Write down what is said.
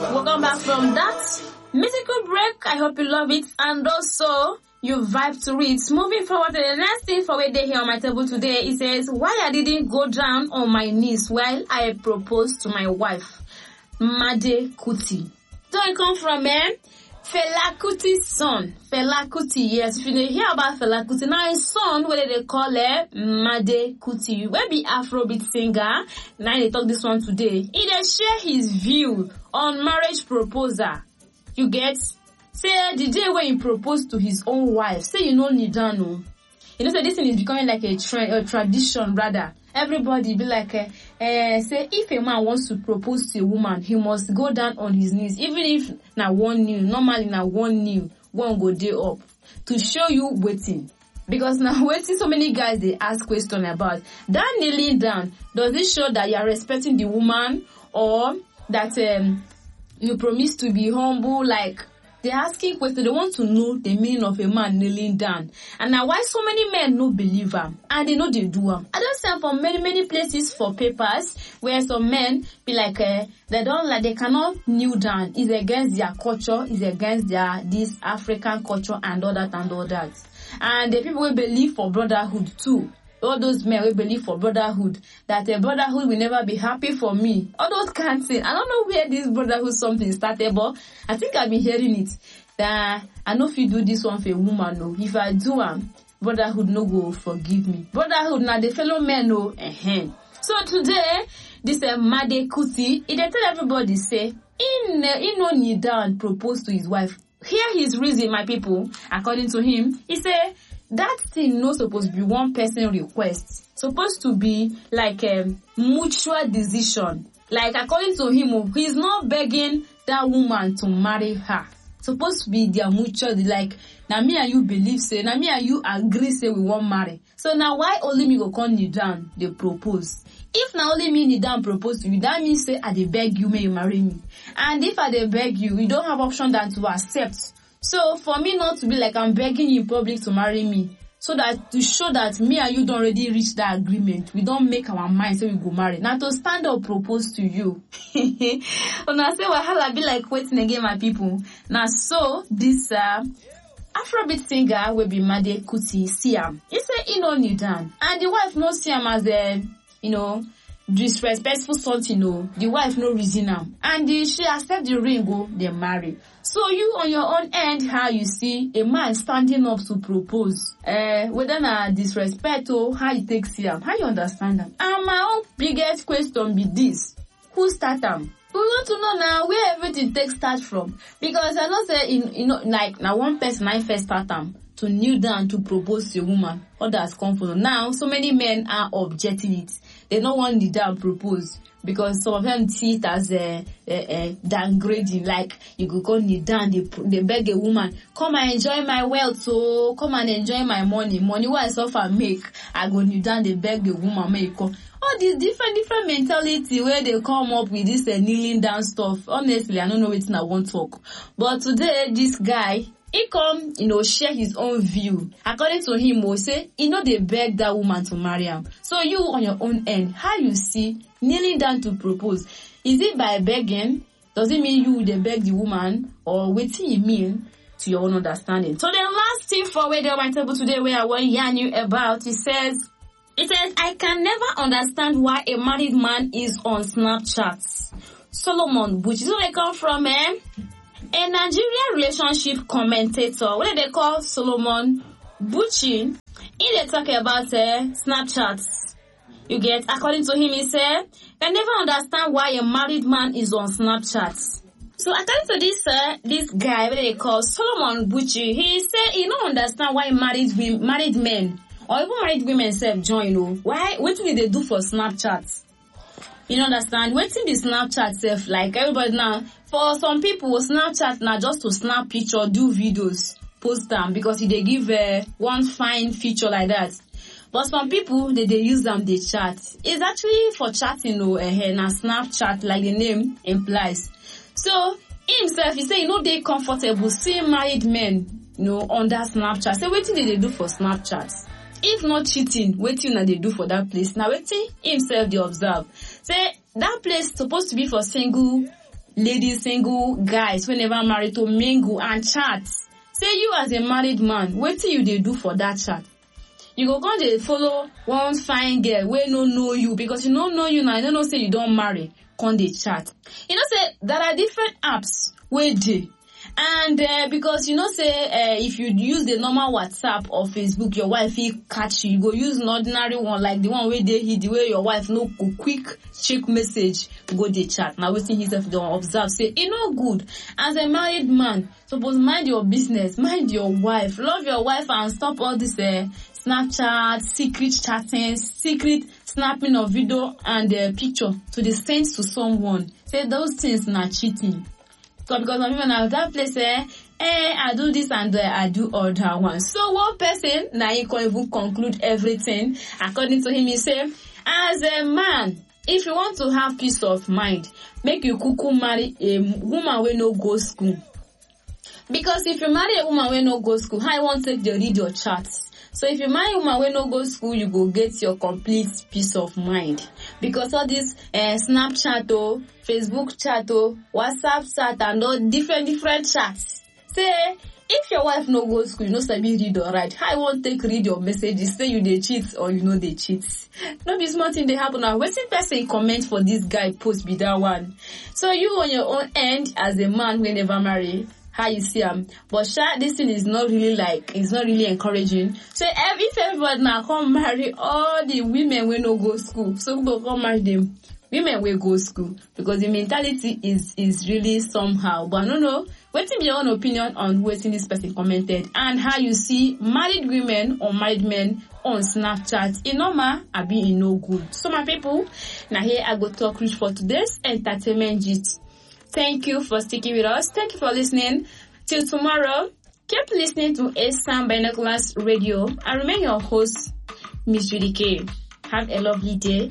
Welcome back from that musical break. I hope you love it and also you vibe to it. Moving forward to the next thing for what they here on my table today, it says, why I didn't go down on my knees while I proposed to my wife, Made Kuti. Don't it come from Fela Kuti's son. Fela Kuti, yes. If you hear about Fela Kuti, now his son, what they call Made Kuti, will be Afrobeat singer. Now they talk this one today. He dey share his view on marriage proposal. You get? Say the day when he proposed to his own wife, say you know Nidano. You know, so this thing is becoming like a trend, a tradition rather. Everybody be like, say if a man wants to propose to a woman, he must go down on his knees, even if na one knee, normally na one knee, one go day up, to show you waiting. Because now waiting, so many guys they ask question about that kneeling down. Does it show that you are respecting the woman, or that you promise to be humble? Like, they're asking questions. They want to know the meaning of a man kneeling down. And now why so many men no believe them and they know they do them. I don't say from many places for papers where some men be like they don't like, they cannot kneel down. It's against their culture, it's against their this African culture and all that and all that. And the people will believe for brotherhood too. All those men will believe for brotherhood, that a brotherhood will never be happy for me. All those can't say. I don't know where this brotherhood something started, but I think I've been hearing it. That I know if you do this one for a woman, no. If I do brotherhood no go forgive me. Brotherhood now the fellow men no. So today, this Made Kuti, he tell everybody say, he no kneel down propose to his wife. Hear his reason, my people. According to him, he say, that thing not supposed to be one person request. Supposed to be like a mutual decision. Like according to him, he's not begging that woman to marry her. Supposed to be their mutual, like, now me and you believe, say, now me and you agree, say we won't marry. So now why only me go come kneel down, they propose? If now only me kneel down propose to you, that means say, I dey beg you, may you marry me. And if I dey beg you, you don't have option than to accept. So for me not to be like I'm begging you in public to marry me, so that to show that me and you don't already reach that agreement, we don't make our mind so we go marry. Now to stand up propose to you. When I say wahala be like waiting again, my people. Now so this Afrobeat singer will be Made Kuti see him. He say he no kneel down, and the wife no see him as a disrespectful something. No, the wife no reason him, and she accept the ring, go they marry. So you on your own end, how you see a man standing up to propose, whether na disrespect or how you take see him, how you understand them? And my own biggest question be this: who start them? We want to know now where everything takes start from, because I don't say like now one person I first start them to kneel down to propose to a woman. Others come for them. Now so many men are objecting it. They don't want kneel down propose, because some of them see it as downgrading. Like you go come kneel down, they beg a woman, come and enjoy my wealth, so come and enjoy my money what I suffer make. I go kneel down, they beg the woman, make come. All these different mentality where they come up with this kneeling down stuff. Honestly, I don't know what I want to talk. But today, this guy, he come, share his own view. According to him, he say, they beg that woman to marry him. So you on your own end, how you see kneeling down to propose? Is it by begging? Does it mean you they beg the woman, or what do you mean to your own understanding? So the last thing for where they're on my table today, where I want to yarn you about, it says, I can never understand why a married man is on Snapchat. Solomon Butchi. So they come from a Nigerian relationship commentator. What they call Solomon Butchi? They talk about Snapchat. You get, according to him, he said, can never understand why a married man is on Snapchat. So according to this guy, what they call Solomon Butchi, he said he don't understand why married men or even married women self join. Why? What do they do for Snapchat? You don't understand? Waiting the Snapchat self, like everybody now. For some people, Snapchat now just to snap picture, do videos, post them, because they give one fine feature like that. But some people, they use them, they chat. It's actually for chatting, na Snapchat, like the name implies. So himself, he say, they comfortable seeing married men, on that Snapchat. So what did they do for Snapchat? If not cheating, waiting that they do for that place. Now waiting himself they observe. Say that place supposed to be for single ladies, single guys wey never married to mingle and chat. Say you as a married man, wetin you dey do for that chat? You go come dey follow one fine girl wey no know you because you no know you now, you no know say you don marry, come dey chat. You know say there are different apps wey dey. And because you know say if you use the normal WhatsApp or Facebook, your wife fit catch you. You go use an ordinary one like the one wey dey hid, the way your wife no go quick check message, go dey chat. Now wetin himself don observe say e no good. As a married man, suppose mind your business, mind your wife, love your wife and stop all this Snapchat, secret chatting, secret snapping of video and picture to the send to someone. Say those things na cheating. Because some people now that place I do this and I do other one. So one person now he can even conclude everything. According to him, he say, as a man, if you want to have peace of mind, make you kuku marry a woman wey no go school. Because if you marry a woman wey no go school, how you want to take the read your charts? So if you marry a woman wey no go school, you go get your complete peace of mind. Because all this Snapchat, Facebook chat, WhatsApp chat, and all different chats. Say, if your wife no go school, you no sabi read or write, how you want take read your messages? Say you dey cheat or you know dey cheat. No be small thing dey happen now. Wetin person comment for this guy post be that one. So you on your own end as a man wey never marry, how you see him? But this thing is not really it's not really encouraging. So if everybody now come marry all the women wey no go school, so people come marry them women wey go school, because the mentality is really somehow. But I don't know, wetin be your own opinion on wetin this person commented and how you see married women or married men on Snapchat? E normal abi e no good? So my people, now here I go talk reach for today's entertainment gist. Thank you for sticking with us. Thank you for listening. Till tomorrow, keep listening to ASAM Binoculars Radio. I remain your host, Miss Judy K. Have a lovely day.